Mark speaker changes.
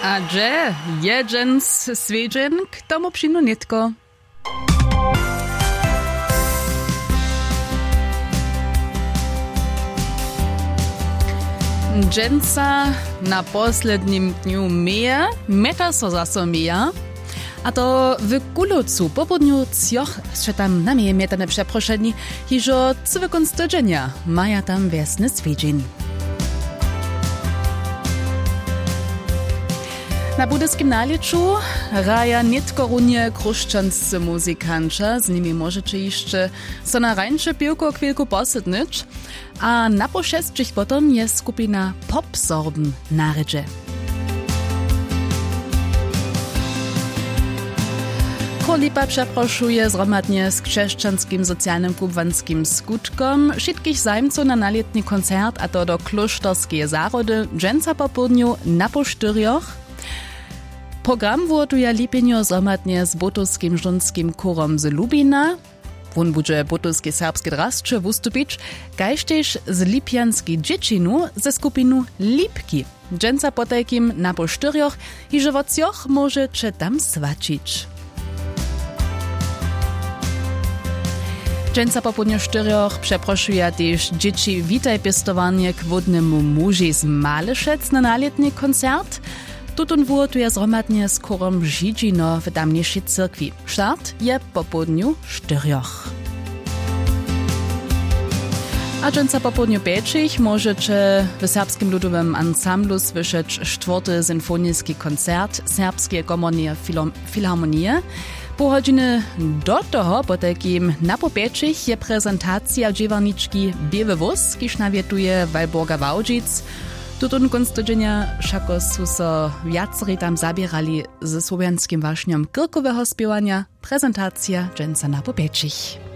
Speaker 1: A dże, jeden swiedźen, k tomu przynu nitko. Dżęca na poslednim dniu meja, meta so zaso meja, a to w Kulowcu po południu cioch, że tam na mnie mietane przeproszeni, hiżo cywy konstydzenia, maja tam wiesny swiedźin. Na budyskim naliczu raja nitkorunie kruszczanscy muzykancze, z nimi możecie jeszcze so na rańcze piłko chwilku posytnyć, a na poszestczych potom jest skupina Popsorden na rydze. Kolipa przeproszuje zromadnie z krzeszczanskim socjalnym kubwanskim skutkom wszystkich zajmców na naletni koncert, a to do klosztorskie zarody, dżęca po południu na posztyrioch. Program woduje lipienio zromadnie z botowskim żonskim chórom z Lubina. Won bude botowskie serbskie drascze wustupić, gajsztež z lipianskiej dziecinu ze skupinu Lipki. Dżęca potajkim na posztyrioch i żywocjoch możecie tam swačić. Dżęca po południu sztyrioch przeproszuje też dzieci witaj pistowanie k wodnemu muži z Malešec na naletni koncert. Tutun wotuje zromadnie z chórom Žižino w tamniejszej cyrkwi. Start je po południu sztyrioch. A dżęca po południu pięćich możecie w serbskim ludowym ansamblu słyszeć 4. symfonijski koncert Serbskie komornie filharmonie. Po godziny do toho, po takim na popieczych, je prezentacja dziewarniczki Biewy Wóz, kiż nawietuje Walborga Wałdzic. Tutun konstydzenia šako su so viacerí tam zabierali ze słowianskim waśniom kirkowego spiewania, prezentacja dżęca na popieczich.